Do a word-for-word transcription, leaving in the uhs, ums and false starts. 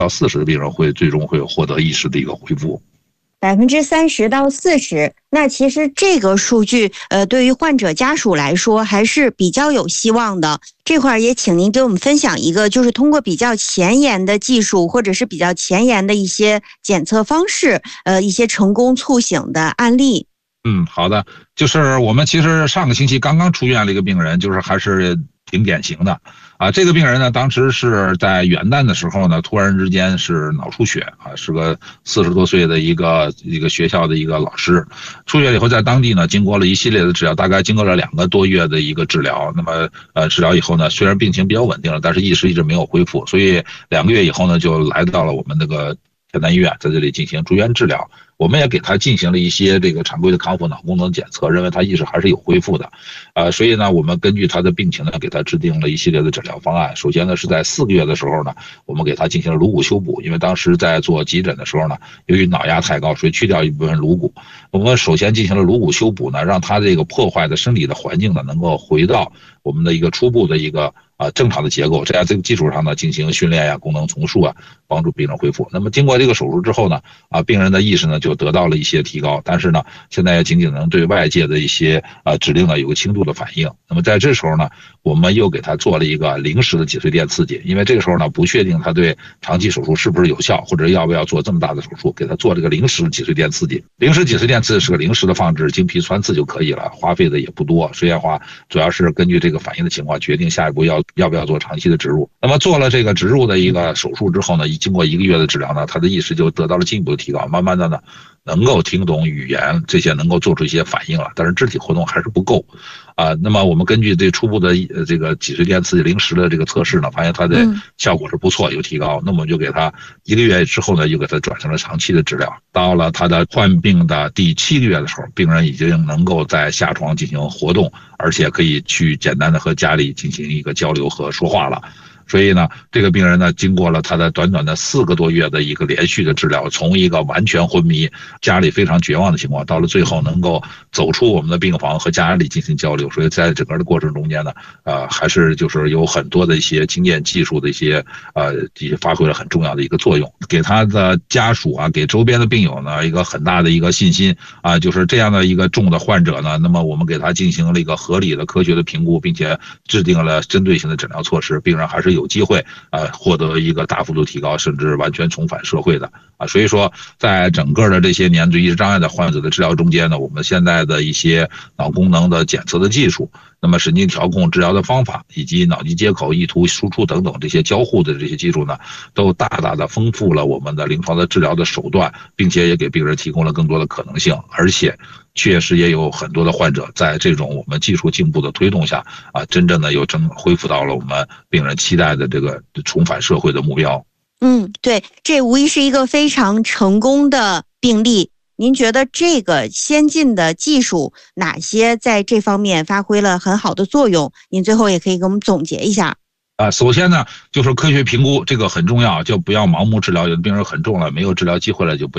到四十的病人会最终会获得意识的一个恢复。 百分之三十到四十，那其实这个数据，呃，对于患者家属来说还是比较有希望的。这块儿也请您给我们分享一个，就是通过比较前沿的技术，或者是比较前沿的一些检测方式，呃，一些成功促醒的案例。 嗯，好的，就是我们其实上个星期刚刚出院了一个病人，就是还是挺典型的啊。这个病人呢，当时是在元旦的时候呢，突然之间是脑出血啊，是个四十多岁的一个一个学校的一个老师，出血以后在当地呢，经过了一系列的治疗，大概经过了两个多月的一个治疗。那么呃，治疗以后呢，虽然病情比较稳定了，但是意识一直没有恢复，所以两个月以后呢，就来到了我们那个天南医院，在这里进行住院治疗。我们也给他进行了一些这个常规的康复脑功能检测，认为他意识还是有恢复的，呃，所以呢，我们根据他的病情呢，给他制定了一系列的治疗方案。首先呢，是在四个月的时候呢，我们给他进行了颅骨修补，因为当时在做急诊的时候呢，由于脑压太高，所以去掉一部分颅骨。我们首先进行了颅骨修补呢，让他这个破坏的生理的环境呢，能够回到我们的一个初步的一个啊正常的结构，这样这个基础上呢，进行训练呀、功能重塑啊，帮助病人恢复。那么经过这个手术之后呢，啊，病人的意识呢就得到了一些提高，但是呢，现在仅仅能对外界的一些呃指令呢有个轻度的反应。那么在这时候呢，我们又给他做了一个临时的脊髓电刺激，因为这个时候呢不确定他对长期手术是不是有效，或者要不要做这么大的手术，给他做这个临时脊髓电刺激。临时脊髓电刺激是个临时的放置，经皮穿刺就可以了，花费的也不多。实际上话，主要是根据这个反应的情况决定下一步要要不要做长期的植入。那么做了这个植入的一个手术之后呢，经过一个月的治疗呢，他的意识就得到了进一步的提高，慢慢的呢能够听懂语言，这些能够做出一些反应了，但是肢体活动还是不够啊。那么我们根据这初步的这个脊髓电刺激临时的这个测试呢，发现它的效果是不错，有提高。那么我们就给他一个月之后呢，又给他转成了长期的治疗。到了他的患病的第七个月的时候，病人已经能够在下床进行活动，而且可以去简单的和家里进行一个交流和说话了。所以呢，这个病人呢，经过了他的短短的四个多月的一个连续的治疗，从一个完全昏迷、家里非常绝望的情况，到了最后能够走出我们的病房和家里进行交流。所以在整个的过程中间呢，呃，还是就是有很多的一些经验、技术的一些呃，也发挥了很重要的一个作用，给他的家属啊，给周边的病友呢，一个很大的一个信心啊，就是这样的一个重的患者呢，那么我们给他进行了一个合理的、科学的评估，并且制定了针对性的诊疗措施，病人还是有有机会呃获得一个大幅度提高，甚至完全重返社会的啊。所以说，在整个的这些年对意识障碍的患者的治疗中间呢，我们现在的一些脑功能的检测的技术，那么神经调控治疗的方法，以及脑机接口、意图输出等等这些交互的这些技术呢，都大大的丰富了我们的临床的治疗的手段，并且也给病人提供了更多的可能性，而且确实也有很多的患者在这种我们技术进步的推动下啊，真正的又正恢复到了我们病人期待的这个重返社会的目标。 嗯，对，这无疑是一个非常成功的病例。您觉得这个先进的技术哪些在这方面发挥了很好的作用？您最后也可以给我们总结一下。 啊，首先呢，就是科学评估，这个很重要，就不要盲目治疗。有的病人很重了，没有治疗机会了，就不要